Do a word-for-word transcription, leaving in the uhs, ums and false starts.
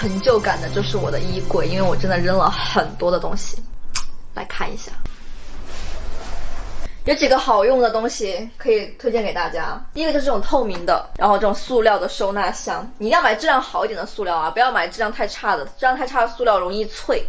成就感的就是我的衣柜，因为我真的扔了很多的东西。来看一下，有几个好用的东西可以推荐给大家。第一个就是这种透明的，然后这种塑料的收纳箱，你一定要买质量好一点的塑料啊，不要买质量太差的，质量太差的塑料容易脆。